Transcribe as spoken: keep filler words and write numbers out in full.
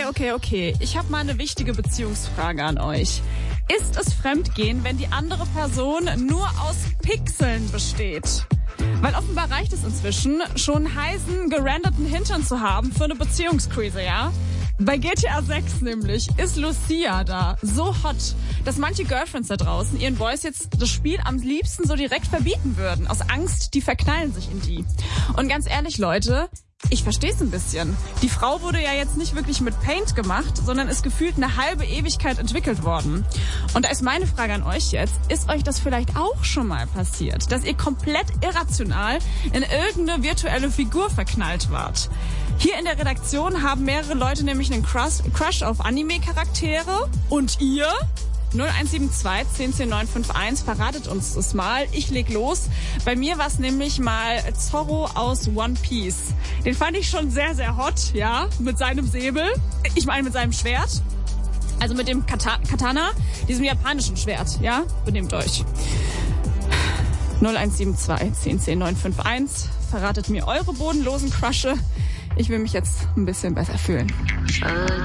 Okay, okay, okay. Ich habe mal eine wichtige Beziehungsfrage an euch. Ist es Fremdgehen, wenn die andere Person nur aus Pixeln besteht? Weil offenbar reicht es inzwischen, schon einen heißen, gerenderten Hintern zu haben für eine Beziehungskrise, ja? Bei G T A sechs nämlich ist Lucia da so hot, dass manche Girlfriends da draußen ihren Boys jetzt das Spiel am liebsten so direkt verbieten würden. Aus Angst, die verknallen sich in die. Und ganz ehrlich, Leute, ich versteh's ein bisschen. Die Frau wurde ja jetzt nicht wirklich mit Paint gemacht, sondern ist gefühlt eine halbe Ewigkeit entwickelt worden. Und da ist meine Frage an euch jetzt, ist euch das vielleicht auch schon mal passiert, dass ihr komplett irrational in irgendeine virtuelle Figur verknallt wart? Hier in der Redaktion haben mehrere Leute nämlich einen Crush, Crush auf Anime-Charaktere. Und ihr? null eins sieben zwei, zehn zehn neun fünf eins, verratet uns das mal. Ich leg los. Bei mir war es nämlich mal Zorro aus One Piece. Den fand ich schon sehr, sehr hot, ja, mit seinem Säbel. Ich meine mit seinem Schwert. Also mit dem Kata- Katana, diesem japanischen Schwert, ja. Benehmt euch. null eins sieben zwei, zehn zehn neun fünf eins, verratet mir eure bodenlosen Crushe. Ich will mich jetzt ein bisschen besser fühlen.